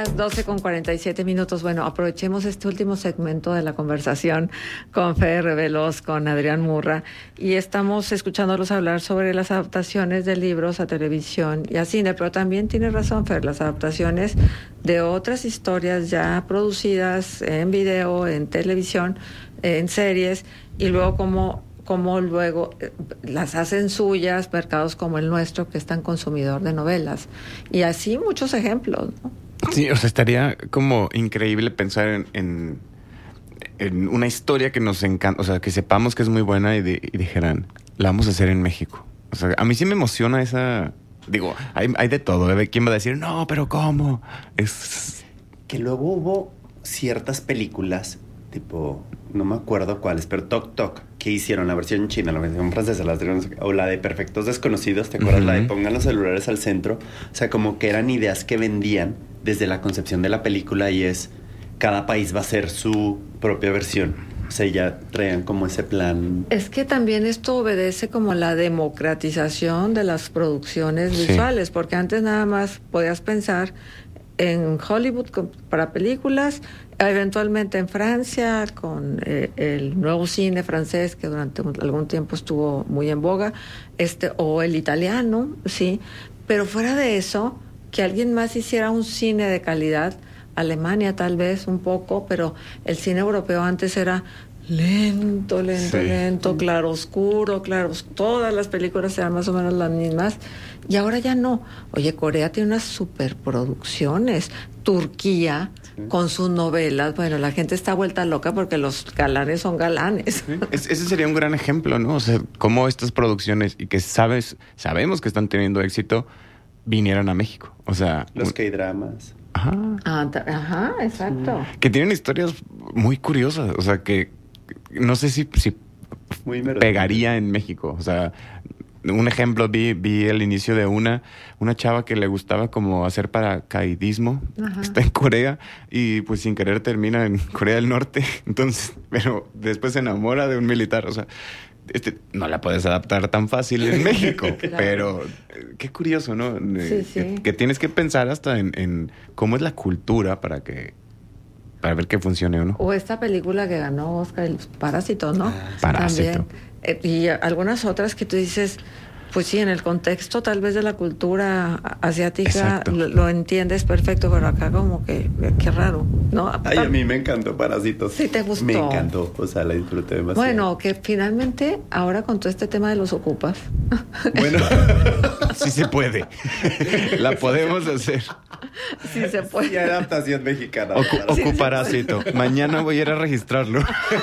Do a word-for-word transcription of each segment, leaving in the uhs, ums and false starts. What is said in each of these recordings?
las doce con cuarenta y siete minutos. Bueno, aprovechemos este último segmento de la conversación con Fede Veloz, con Adrián Murra, y estamos escuchándolos hablar sobre las adaptaciones de libros a televisión y a cine, pero también tiene razón, Fer, las adaptaciones de otras historias ya producidas en video, en televisión, en series, y luego como... como luego las hacen suyas, mercados como el nuestro, que es tan consumidor de novelas. Y así muchos ejemplos, ¿no? Sí, o sea, estaría como increíble pensar en, en, en una historia que nos encanta, o sea, que sepamos que es muy buena y, de, y dijeran, la vamos a hacer en México. O sea, a mí sí me emociona esa... Digo, hay, hay de todo. ¿eh? ¿Quién va a decir, no, pero cómo? Es... Que luego hubo ciertas películas, tipo, no me acuerdo cuáles, pero Toc Toc, que hicieron la versión china, la versión francesa, la, o la de Perfectos Desconocidos, ¿te acuerdas? Uh-huh. La de pongan los celulares al centro. O sea, como que eran ideas que vendían desde la concepción de la película, y es, cada país va a hacer su propia versión. O sea, ya traían como ese plan. Es que también esto obedece como la democratización de las producciones sí. visuales, porque antes nada más podías pensar en Hollywood para películas, eventualmente en Francia con eh, el nuevo cine francés que durante algún tiempo estuvo muy en boga, este o el italiano, sí, pero fuera de eso, que alguien más hiciera un cine de calidad, Alemania tal vez un poco, pero el cine europeo antes era lento, lento, sí. lento, claro oscuro, claro, todas las películas eran más o menos las mismas, y ahora ya no. Oye, Corea tiene unas superproducciones, Turquía sí. con sus novelas, bueno, la gente está vuelta loca porque los galanes son galanes. Sí. Es, ese sería un gran ejemplo, ¿no? O sea, cómo estas producciones, y que sabes, sabemos que están teniendo éxito, vinieran a México. O sea, los un... K-dramas. Ajá. Ah, ajá, exacto. Que tienen historias muy curiosas, o sea, que no sé si, si muy pegaría en México. O sea, un ejemplo, vi, vi el inicio de una, una chava que le gustaba como hacer paracaidismo. Ajá. Está en Corea y pues sin querer termina en Corea del Norte. Entonces, pero después se enamora de un militar. O sea, este, no la puedes adaptar tan fácil en México. Claro. Pero qué curioso, ¿no? Sí, sí. Que, que tienes que pensar hasta en, en cómo es la cultura para que para ver que funcione o no. O esta película que ganó Oscar, Los Parásitos, ¿no? Ah, Parásito. También. Eh, y algunas otras que tú dices, pues sí, en el contexto tal vez de la cultura asiática lo, lo entiendes perfecto, pero acá como que, qué raro, ¿no? Ay, a mí me encantó Parásitos. Sí, te gustó. Me encantó, o sea, la disfruté demasiado. Bueno, que finalmente, ahora con todo este tema de los ocupas. Bueno, sí se puede. La podemos hacer. Sí se puede. Sí, adaptación mexicana. Ocu- sí Ocuparásito. Mañana voy a ir a registrarlo.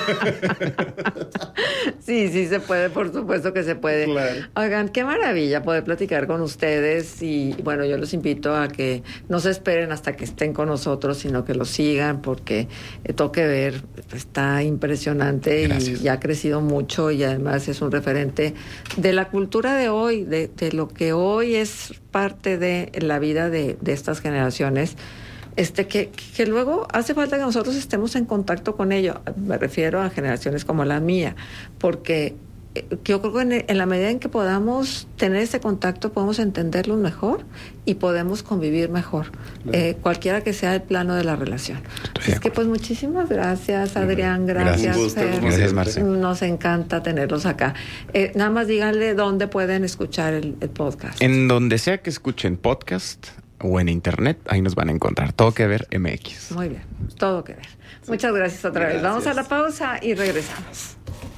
Sí, sí se puede, por supuesto que se puede. Claro. Oigan, qué maravilla poder platicar con ustedes, y bueno, yo los invito a que no se esperen hasta que estén con nosotros, sino que los sigan, porque eh, Toque Ver está impresionante. y, y ha crecido mucho, y además es un referente de la cultura de hoy, de, de lo que hoy es parte de la vida de, de estas generaciones. Este que, que luego hace falta que nosotros estemos en contacto con ello. Me refiero a generaciones como la mía, porque yo creo que en, en la medida en que podamos tener ese contacto, podemos entenderlo mejor y podemos convivir mejor, claro. eh, cualquiera que sea el plano de la relación. Así es que pues muchísimas gracias, Adrián, gracias, gracias, Fer. Gracias, Marce. Nos encanta tenerlos acá. Eh, nada más díganle dónde pueden escuchar el, el podcast. En donde sea que escuchen podcast o en internet, ahí nos van a encontrar. Todo que ver M X. Muy bien, todo que ver. Muchas gracias otra vez. Gracias. Vamos a la pausa y regresamos.